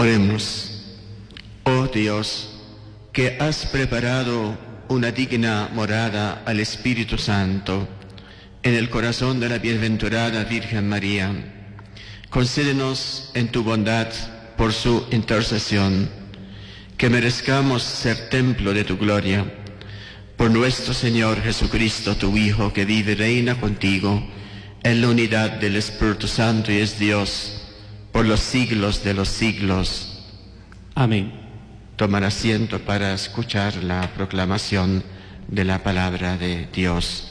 Oremos. Oh Dios, que has preparado una digna morada al Espíritu Santo en el corazón de la bienaventurada Virgen María, concédenos en tu bondad, por su intercesión, que merezcamos ser templo de tu gloria. Por nuestro Señor Jesucristo, tu Hijo, que vive y reina contigo en la unidad del Espíritu Santo y es Dios por los siglos de los siglos. Amén. Tomar asiento para escuchar la proclamación de la palabra de Dios.